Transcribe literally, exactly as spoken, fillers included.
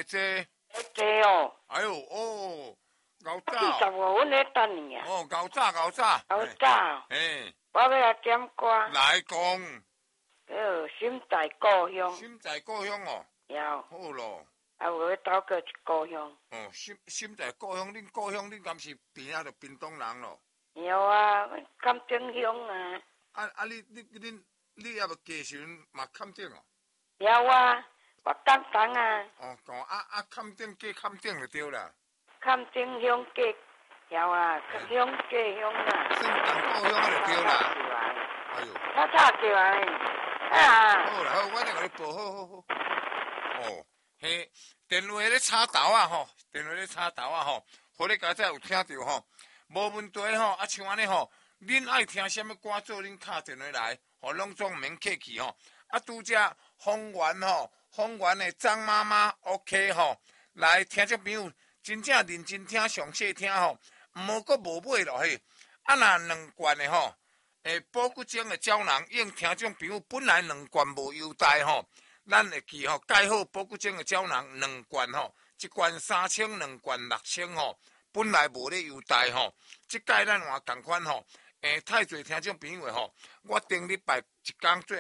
坐？ 会坐哦。 哎呦哦，够早。 四十五分咧等你啊。 哦，够早够早。 够早。 嘿。 我要来点歌。 来讲。 呃，心在故乡。 心在故乡哦。 要。 好咯。 啊，有咧倒过一故乡。 哦，心心在故乡，恁故乡恁敢是边仔着屏东人咯？ 有啊，甘正乡啊。 啊啊！你你恁你也要家时阵嘛坎顶哦？ 有啊，我担当啊。 哦，讲啊啊，坎顶过坎顶就对啦。 坎正乡过，有啊，乡过乡啊。 算同故乡就对啦。哎呦。 他早叫来。啊。 好啦好，我来甲你报，好好好。哦，嘿，电话咧插头啊吼，电话咧插头啊吼，互你家仔有听到吼，无问题吼，啊像安尼吼，恁爱听什么歌，做恁敲电话来，吼，拢总免客气吼。啊，拄只丰原吼，丰原的张妈妈 OK 吼，来听众朋友真正认真听，详细听吼，毋好阁无买落去。啊，若两罐的吼，诶，保骨精的胶囊，应听众朋友本来两罐无优待吼。咱会记吼，盖好保骨精的胶囊两罐吼，一罐三千，两罐六千吼，本来无咧优待吼，即届咱换共款吼，诶，太侪听众朋友吼，我顶礼拜一工做。